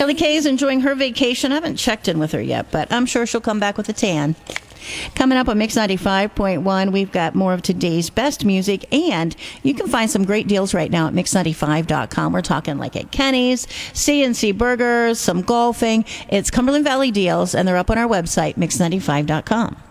Kelly Kay is enjoying her vacation. I haven't checked in with her yet, but I'm sure she'll come back with a tan. Coming up on Mix 95.1, we've got more of today's best music, and you can find some great deals right now at Mix95.com. We're talking like at Kenny's, C&C Burgers, some golfing. It's Cumberland Valley deals, and they're up on our website, Mix95.com.